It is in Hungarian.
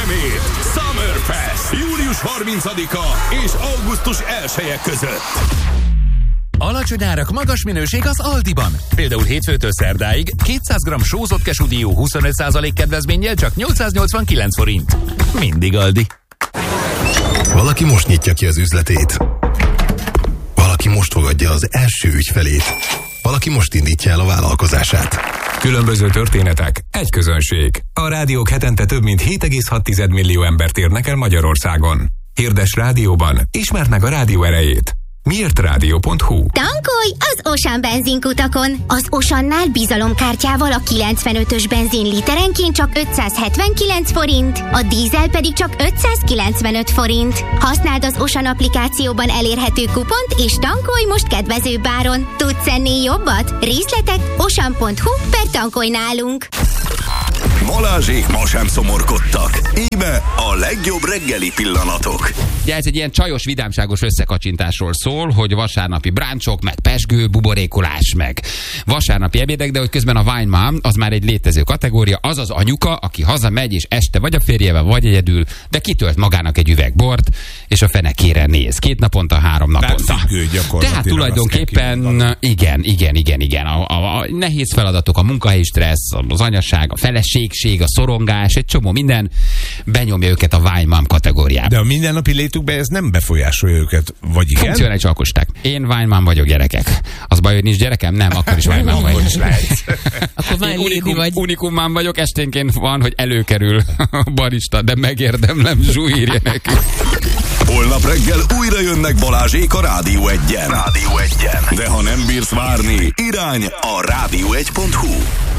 zenét! Summerfest! Július 30-a és augusztus 1-e között. Alacsony árak, magas minőség az Aldiban. Például hétfőtől szerdáig 200 g sózott kesu dió 25% kedvezménnyel csak 889 forint. Mindig Aldi. Valaki most nyitja ki az üzletét. Valaki most fogadja az első ügyfelét. Valaki most indítja el a vállalkozását. Különböző történetek, egy közönség. A rádiók hetente több mint 7,6 millió embert érnek el Magyarországon. Hirdes rádióban, ismerd meg a rádió erejét. Miértrádió.hu. Tankolj az Osan benzinkutakon! Az Osannál bizalomkártyával a 95-ös benzin literenként csak 579 forint, a dízel pedig csak 595 forint. Használd az Osan applikációban elérhető kupont, és tankolj most kedvezőbb áron. Tudsz ennél jobbat? Részletek osan.hu/tankolj nálunk. Balázsék ma sem szomorkodtak. Íme a legjobb reggeli pillanatok. Ugye ez egy ilyen csajos, vidámságos összekacsintásról szól, hogy vasárnapi bráncsok, meg pezsgő, buborékolás, meg vasárnapi ebédek, de hogy közben a wine mom az már egy létező kategória, az az anyuka, aki hazamegy, és este vagy a férjével, vagy egyedül, de kitölt magának egy üveg bort, és a fenekére néz. 2 naponta, 3 naponta. Tehát tulajdonképpen igen. A nehéz feladatok, a munkahelyi stressz, az anyaság, a feleségség, a szorongás, egy csomó minden benyomja őket a wine mom kategóriába. De a mindennapi létükben ez nem befolyásolja őket, vagy igen? Funkcionális alkosták. Én wine mom vagyok, gyerekek. Az baj, hogy nincs gyerekem? Nem, akkor is wine mom vagyok. Akkor unikum mom vagyok, esténként van, hogy előkerül a barista, de megérdemlem, zsúírja nekünk. Holnap reggel újra jönnek Balázsék a Rádió 1-en. De ha nem bírsz várni, irány a rádió1.hu.